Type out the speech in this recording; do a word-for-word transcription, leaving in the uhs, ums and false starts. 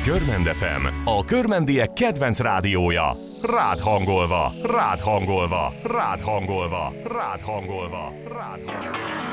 Körmend ef em, a körmendiek kedvenc rádiója. Rád hangolva, rád hangolva, rád hangolva, rád hangolva, rád hangolva.